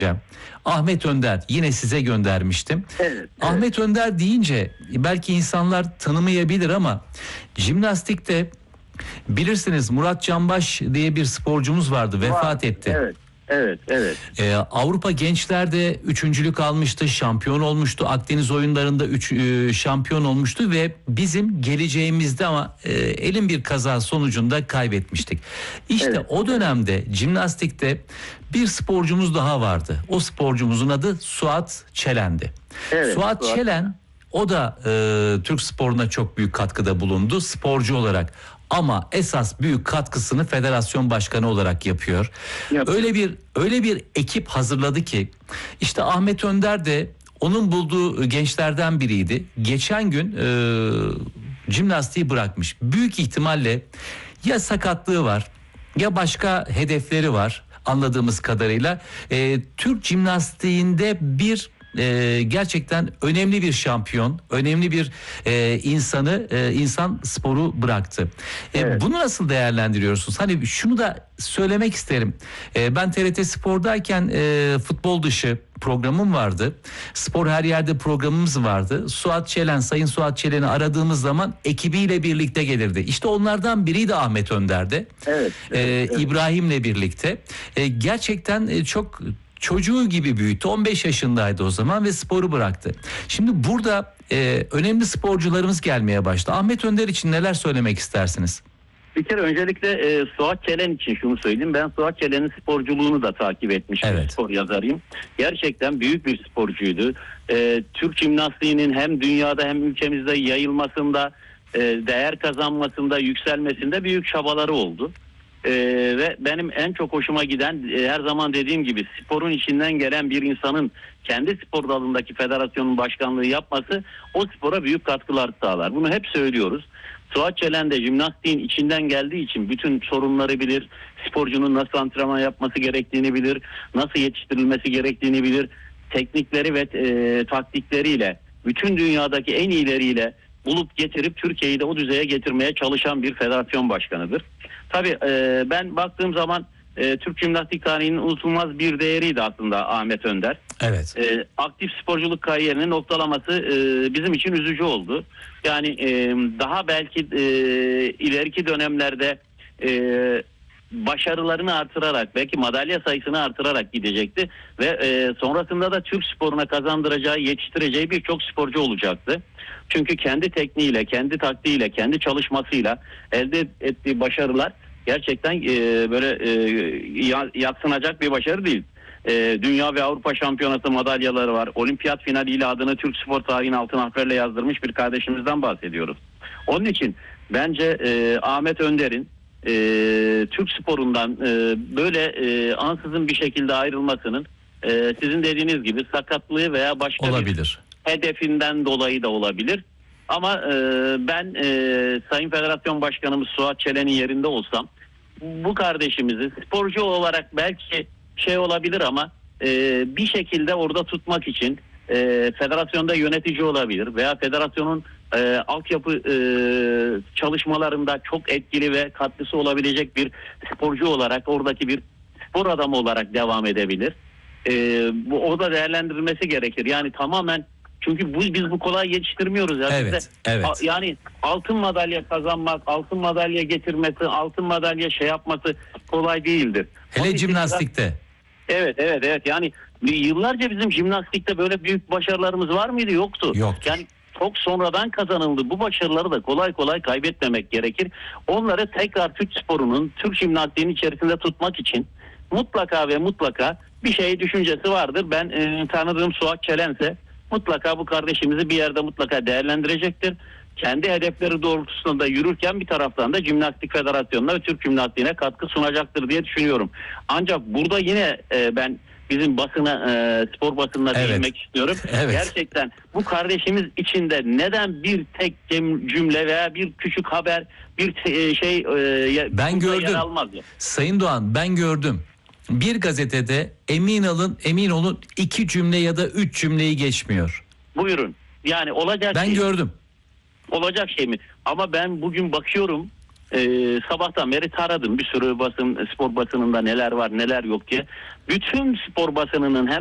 Ahmet Önder, yine size göndermiştim. Evet. Ahmet Önder deyince belki insanlar tanımayabilir ama jimnastikte bilirsiniz Murat Canbaş diye bir sporcumuz vardı, vefat etti. Evet. Evet. Avrupa Gençler'de üçüncülük almıştı, şampiyon olmuştu. Akdeniz oyunlarında şampiyon olmuştu ve bizim geleceğimizde ama elin bir kaza sonucunda kaybetmiştik. İşte o dönemde jimnastikte bir sporcumuz daha vardı. O sporcumuzun adı Suat Çelen'di. Evet, Suat Çelen, o da Türk sporuna çok büyük katkıda bulundu sporcu olarak. Ama esas büyük katkısını federasyon başkanı olarak yapıyor. Öyle bir ekip hazırladı ki işte Ahmet Önder de onun bulduğu gençlerden biriydi. Geçen gün jimnastiği bırakmış. Büyük ihtimalle ya sakatlığı var ya başka hedefleri var anladığımız kadarıyla. Türk jimnastiğinde bir gerçekten önemli bir şampiyon, önemli bir insan sporu bıraktı. Bunu nasıl değerlendiriyorsunuz? Hani şunu da söylemek isterim. Ben TRT Spor'dayken futbol dışı programım vardı. Spor Her Yerde programımız vardı. Sayın Suat Çelen'i aradığımız zaman ekibiyle birlikte gelirdi. İşte onlardan biriydi Ahmet Önder'de. Evet. İbrahim'le birlikte. Gerçekten çok çocuğu gibi büyüttü. 15 yaşındaydı o zaman ve sporu bıraktı. Şimdi burada önemli sporcularımız gelmeye başladı. Ahmet Önder için neler söylemek istersiniz? Bir kere öncelikle Suat Çelen için şunu söyleyeyim. Ben Suat Çelen'in sporculuğunu da takip etmiştim. Evet. Spor yazarıyım. Gerçekten büyük bir sporcuydu. Türk jimnastiğinin hem dünyada hem ülkemizde yayılmasında, değer kazanmasında, yükselmesinde büyük çabaları oldu. Ve benim en çok hoşuma giden, her zaman dediğim gibi, sporun içinden gelen bir insanın kendi spor dalındaki federasyonun başkanlığı yapması o spora büyük katkılar sağlar. Bunu hep söylüyoruz. Suat Çelen de jimnastiğin içinden geldiği için bütün sorunları bilir, sporcunun nasıl antrenman yapması gerektiğini bilir, nasıl yetiştirilmesi gerektiğini bilir, teknikleri ve taktikleriyle bütün dünyadaki en iyileriyle bulup getirip Türkiye'yi de o düzeye getirmeye çalışan bir federasyon başkanıdır. Tabii ben baktığım zaman Türk jimnastik tarihinin unutulmaz bir değeriydi aslında Ahmet Önder. Evet. Aktif sporculuk kariyerinin noktalaması bizim için üzücü oldu. Yani daha belki ileriki dönemlerde başarılarını artırarak, belki madalya sayısını artırarak gidecekti ve sonrasında da Türk sporuna kazandıracağı, yetiştireceği birçok sporcu olacaktı. Çünkü kendi tekniğiyle, kendi taktiğiyle, kendi çalışmasıyla elde ettiği başarılar gerçekten böyle yadsınacak bir başarı değil. Dünya ve Avrupa şampiyonası madalyaları var. Olimpiyat finaliyle adını Türk spor tarihine altın harflerle yazdırmış bir kardeşimizden bahsediyoruz. Onun için bence Ahmet Önder'in Türk sporundan böyle ansızın bir şekilde ayrılmasının sizin dediğiniz gibi sakatlığı veya başka olabilir. Bir hedefinden dolayı da olabilir. Ama ben Sayın Federasyon Başkanımız Suat Çelen'in yerinde olsam bu kardeşimizi sporcu olarak belki olabilir ama bir şekilde orada tutmak için federasyonda yönetici olabilir veya federasyonun altyapı çalışmalarında çok etkili ve katkısı olabilecek bir sporcu olarak, oradaki bir spor adamı olarak devam edebilir. O da değerlendirilmesi gerekir. Yani tamamen, çünkü biz bu kolay yetiştirmiyoruz. Evet. Yani altın madalya kazanmak, altın madalya getirmesi, altın madalya yapması kolay değildir. Hele jimnastikte. Evet. Yani yıllarca bizim jimnastikte böyle büyük başarılarımız var mıydı? Yoktu. Yani çok sonradan kazanıldı. Bu başarıları da kolay kolay kaybetmemek gerekir. Onları tekrar Türk sporunun, Türk jimnastiğinin içerisinde tutmak için mutlaka ve mutlaka bir düşüncesi vardır. Ben tanıdığım Suat Çelen'se mutlaka bu kardeşimizi bir yerde mutlaka değerlendirecektir. Kendi hedefleri doğrultusunda yürürken bir taraftan da Jimnastik Federasyonu'na ve Türk Jimnastiğine katkı sunacaktır diye düşünüyorum. Ancak burada yine ben bizim spor basınına değinmek istiyorum. Evet. Gerçekten bu kardeşimiz içinde neden bir tek cümle veya bir küçük haber, bir ben gördüm. yer almaz ya. Sayın Doğan, ben gördüm. Bir gazetede emin olun 2 cümle ya da 3 cümleyi geçmiyor. Buyurun. Yani olacak Ben gördüm. Olacak şey mi? Ama ben bugün bakıyorum sabahtan beri taradım bir sürü spor basınında neler var neler yok diye. Bütün spor basınının hem